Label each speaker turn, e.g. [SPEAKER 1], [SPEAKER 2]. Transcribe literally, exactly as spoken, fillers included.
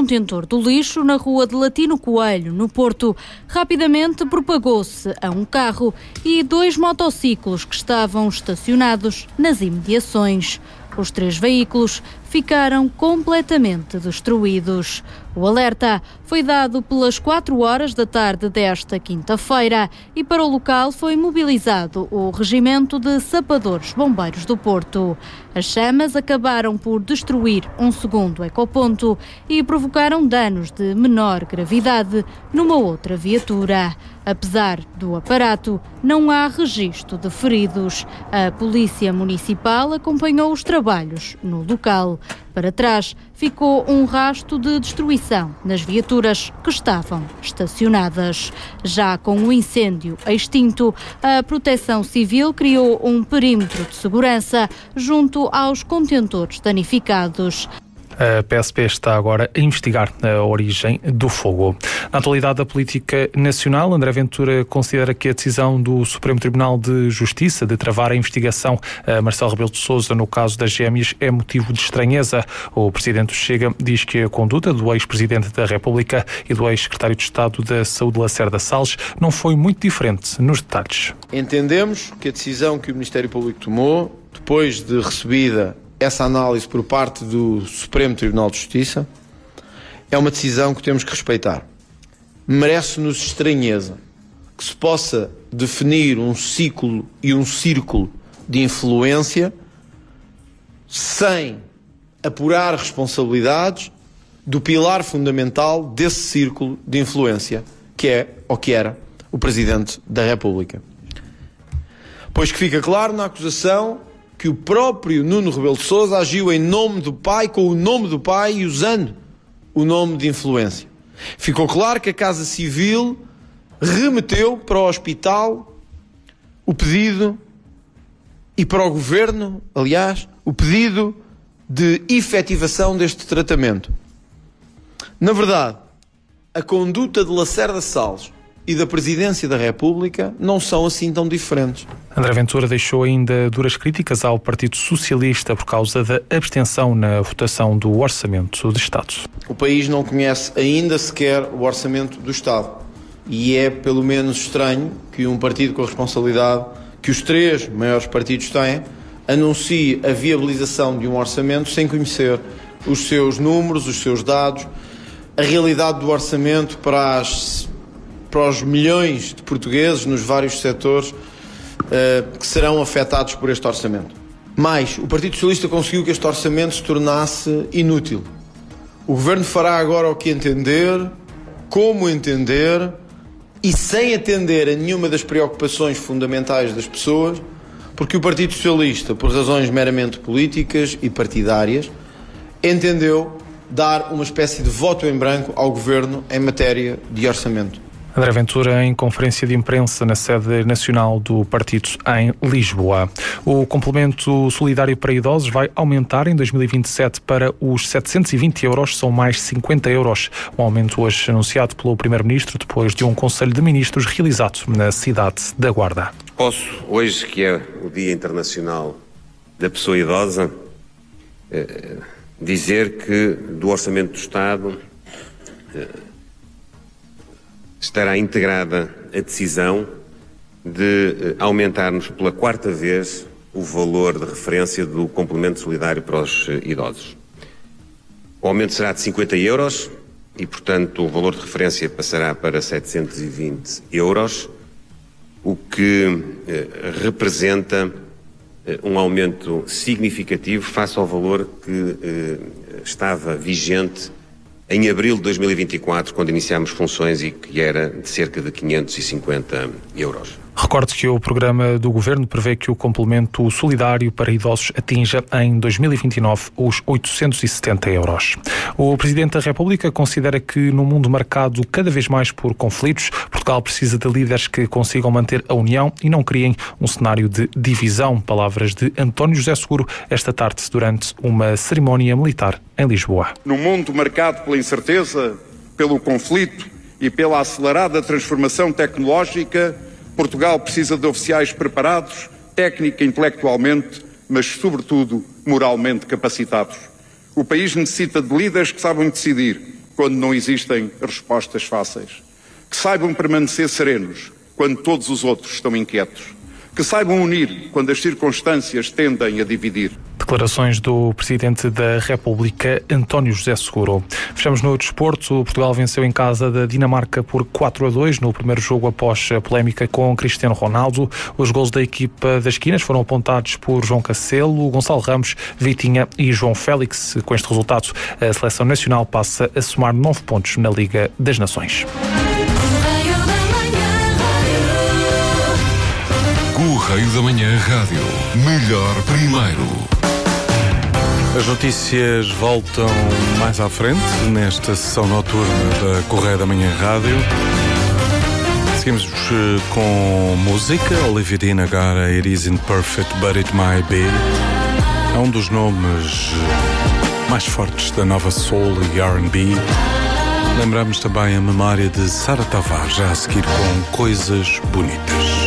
[SPEAKER 1] contentor do lixo na rua de Latino Coelho, no Porto. Rapidamente propagou-se a um carro e dois motociclos que estavam estacionados nas imediações. Os três veículos ficaram completamente destruídos. O alerta foi dado pelas quatro horas da tarde desta quinta-feira e para o local foi mobilizado o Regimento de Sapadores Bombeiros do Porto. As chamas acabaram por destruir um segundo ecoponto e provocaram danos de menor gravidade numa outra viatura. Apesar do aparato, não há registro de feridos. A Polícia Municipal acompanhou os trabalhos no local. Para trás ficou um rasto de destruição nas viaturas que estavam estacionadas. Já com o incêndio extinto, a Proteção Civil criou um perímetro de segurança junto aos contentores danificados.
[SPEAKER 2] A P S P está agora a investigar a origem do fogo. Na atualidade da política nacional, André Ventura considera que a decisão do Supremo Tribunal de Justiça de travar a investigação a Marcelo Rebelo de Sousa no caso das gêmeas é motivo de estranheza. O presidente do Chega diz que a conduta do ex-presidente da República e do ex-secretário de Estado da Saúde, Lacerda Salles, não foi muito diferente nos detalhes.
[SPEAKER 3] Entendemos que a decisão que o Ministério Público tomou, depois de recebida essa análise por parte do Supremo Tribunal de Justiça, é uma decisão que temos que respeitar. Merece-nos estranheza que se possa definir um ciclo e um círculo de influência sem apurar responsabilidades do pilar fundamental desse círculo de influência, que é, ou que era, o Presidente da República. Pois que fica claro na acusação que o próprio Nuno Rebelo de Sousa agiu em nome do pai, com o nome do pai e usando o nome de influência. Ficou claro que a Casa Civil remeteu para o hospital o pedido, e para o Governo, aliás, o pedido de efetivação deste tratamento. Na verdade, a conduta de Lacerda Salles e da Presidência da República não são assim tão diferentes.
[SPEAKER 2] André Ventura deixou ainda duras críticas ao Partido Socialista por causa da abstenção na votação do Orçamento de Estado.
[SPEAKER 3] O país não conhece ainda sequer o Orçamento do Estado e é pelo menos estranho que um partido com a responsabilidade que os três maiores partidos têm anuncie a viabilização de um orçamento sem conhecer os seus números, os seus dados, a realidade do orçamento para as para os milhões de portugueses nos vários setores uh, que serão afetados por este orçamento. Mas o Partido Socialista conseguiu que este orçamento se tornasse inútil. O Governo fará agora o que entender, como entender e sem atender a nenhuma das preocupações fundamentais das pessoas, porque o Partido Socialista, por razões meramente políticas e partidárias, entendeu dar uma espécie de voto em branco ao Governo em matéria de orçamento.
[SPEAKER 2] André Ventura em conferência de imprensa na sede nacional do partido em Lisboa. O complemento solidário para idosos vai aumentar em dois mil e vinte e sete para os setecentos e vinte euros, são mais cinquenta euros. Um aumento hoje anunciado pelo Primeiro-Ministro depois de um Conselho de Ministros realizado na cidade da Guarda.
[SPEAKER 4] Posso, hoje que é o Dia Internacional da Pessoa Idosa, dizer que do Orçamento do Estado estará integrada a decisão de aumentarmos pela quarta vez o valor de referência do complemento solidário para os idosos. O aumento será de cinquenta euros e, portanto, o valor de referência passará para setecentos e vinte euros, o que eh, representa eh, um aumento significativo face ao valor que eh, estava vigente em abril de dois mil e vinte e quatro, quando iniciámos funções e que era de cerca de quinhentos e cinquenta euros.
[SPEAKER 2] Recordo que o programa do Governo prevê que o complemento solidário para idosos atinja em dois mil e vinte e nove os oitocentos e setenta euros. O Presidente da República considera que num mundo marcado cada vez mais por conflitos, Portugal precisa de líderes que consigam manter a união e não criem um cenário de divisão. Palavras de António José Seguro esta tarde durante uma cerimónia militar em Lisboa.
[SPEAKER 5] Num mundo marcado pela incerteza, pelo conflito e pela acelerada transformação tecnológica, Portugal precisa de oficiais preparados, técnica e intelectualmente, mas sobretudo moralmente capacitados. O país necessita de líderes que sabem decidir, quando não existem respostas fáceis. Que saibam permanecer serenos quando todos os outros estão inquietos. Que saibam unir quando as circunstâncias tendem a dividir.
[SPEAKER 2] Declarações do Presidente da República, António José Seguro. Fechamos no desporto. Portugal venceu em casa da Dinamarca por quatro a dois no primeiro jogo após a polémica com Cristiano Ronaldo. Os gols da equipa das esquinas foram apontados por João Cancelo, Gonçalo Ramos, Vitinha e João Félix. Com este resultado, a Seleção Nacional passa a somar nove pontos na Liga das Nações.
[SPEAKER 6] Correio da Manhã Rádio. Melhor primeiro.
[SPEAKER 7] As notícias voltam mais à frente nesta sessão noturna da Correio da Manhã Rádio. Seguimos com música. Olivia Dean agora, It Isn't Perfect But It Might Be. É um dos nomes mais fortes da nova soul e R and B. Lembramos também a memória de Sara Tavares, já a seguir com Coisas Bonitas.